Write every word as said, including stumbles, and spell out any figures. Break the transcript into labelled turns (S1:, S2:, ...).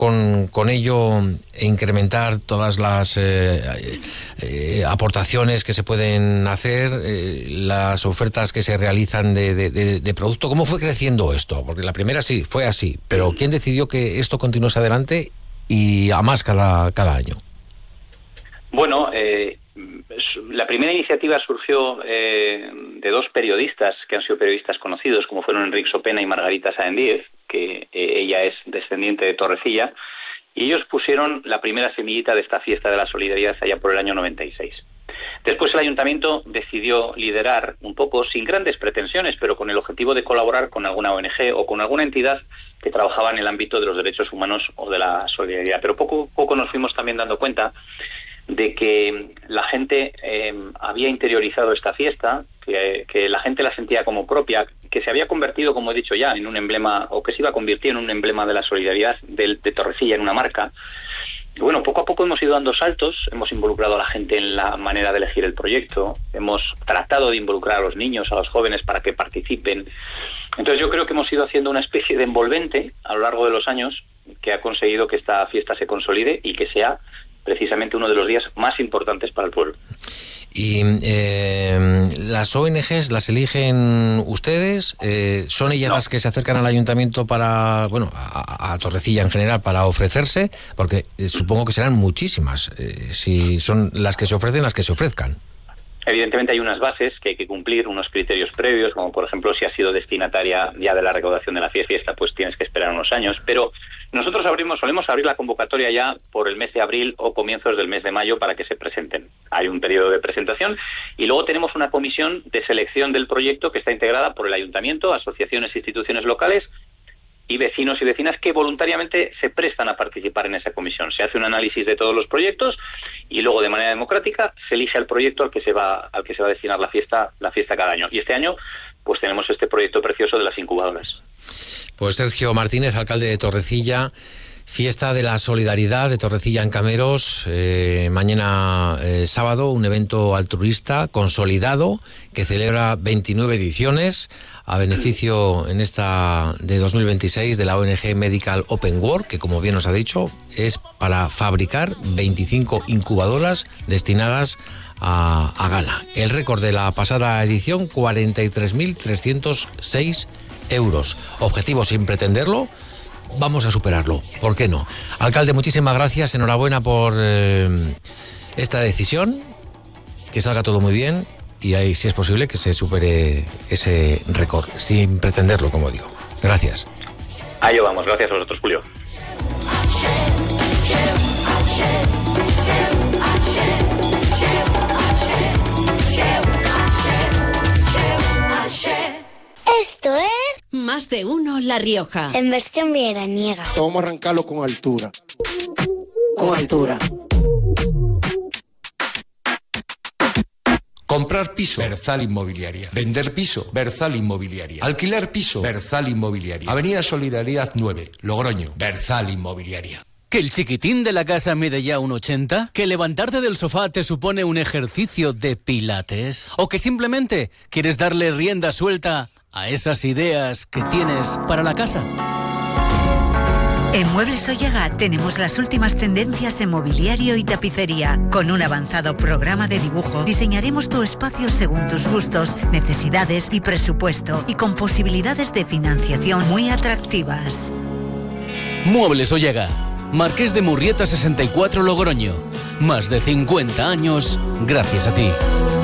S1: con, con ello incrementar todas las eh, eh, aportaciones que se pueden hacer, eh, las ofertas que se realizan de, de, de, de producto. ¿Cómo fue creciendo esto? Porque la primera sí, fue así, pero ¿quién decidió que esto continuase adelante y a más cada, cada año?
S2: Bueno, eh, la primera iniciativa surgió eh, de dos periodistas que han sido periodistas conocidos, como fueron Enrique Sopena y Margarita Sáenz-Díez, que eh, ella es descendiente de Torrecilla, y ellos pusieron la primera semillita de esta fiesta de la solidaridad allá por el año noventa y seis. Después el ayuntamiento decidió liderar un poco, sin grandes pretensiones, pero con el objetivo de colaborar con alguna O N Ge o con alguna entidad que trabajaba en el ámbito de los derechos humanos o de la solidaridad. Pero poco a poco nos fuimos también dando cuenta de que la gente eh, había interiorizado esta fiesta, que, que la gente la sentía como propia, que se había convertido, como he dicho ya, en un emblema, o que se iba a convertir en un emblema de la solidaridad de, de Torrecilla, en una marca. Y bueno, poco a poco hemos ido dando saltos, hemos involucrado a la gente en la manera de elegir el proyecto, hemos tratado de involucrar a los niños, a los jóvenes para que participen. Entonces yo creo que hemos ido haciendo una especie de envolvente a lo largo de los años que ha conseguido que esta fiesta se consolide y que sea precisamente uno de los días más importantes para el pueblo.
S1: Y eh, las O N Ges las eligen ustedes, eh, son ellas no. las que se acercan al ayuntamiento para, bueno, a, a Torrecilla en general para ofrecerse, porque eh, supongo que serán muchísimas, eh, si son las que se ofrecen, las que se ofrezcan.
S2: Evidentemente hay unas bases que hay que cumplir, unos criterios previos, como por ejemplo si has sido destinataria ya de la recaudación de la fiesta, pues tienes que esperar unos años, pero nosotros abrimos, solemos abrir la convocatoria ya por el mes de abril o comienzos del mes de mayo para que se presenten. Hay un periodo de presentación y luego tenemos una comisión de selección del proyecto que está integrada por el ayuntamiento, asociaciones e instituciones locales y vecinos y vecinas que voluntariamente se prestan a participar en esa comisión. Se hace un análisis de todos los proyectos y luego de manera democrática se elige el proyecto al que se va al que se va a destinar la fiesta la fiesta cada año. Y este año pues tenemos este proyecto precioso de las incubadoras.
S1: Pues Sergio Martínez, alcalde de Torrecilla, fiesta de la solidaridad de Torrecilla en Cameros, eh, mañana eh, sábado, un evento altruista consolidado que celebra veintinueve ediciones a beneficio en esta de dos mil veintiséis de la O N Ge Medical Open World, que como bien nos ha dicho es para fabricar veinticinco incubadoras destinadas a, a Ghana. El récord de la pasada edición, cuarenta y tres mil trescientos seis euros. Objetivo sin pretenderlo, vamos a superarlo, ¿por qué no? Alcalde, muchísimas gracias, enhorabuena por eh, esta decisión, que salga todo muy bien y ahí, si es posible, que se supere ese récord, sin pretenderlo, como digo. Gracias.
S2: Ahí vamos, gracias a vosotros, Julio.
S3: Esto es
S4: Más de Uno La Rioja,
S3: en versión veraniega.
S5: Vamos a arrancarlo con altura. Con altura.
S6: Comprar piso, Berzal Inmobiliaria. Vender piso, Berzal Inmobiliaria. Alquilar piso, Berzal Inmobiliaria. Avenida Solidaridad nueve, Logroño, Berzal Inmobiliaria.
S7: ¿Que el chiquitín de la casa mide ya un ochenta? ¿Que levantarte del sofá te supone un ejercicio de pilates? ¿O que simplemente quieres darle rienda suelta a esas ideas que tienes para la casa?
S8: En Muebles Ollega tenemos las últimas tendencias en mobiliario y tapicería. Con un avanzado programa de dibujo, diseñaremos tu espacio según tus gustos, necesidades y presupuesto, y con posibilidades de financiación muy atractivas.
S7: Muebles Ollega, Marqués de Murrieta sesenta y cuatro, Logroño. Más de cincuenta años gracias a ti.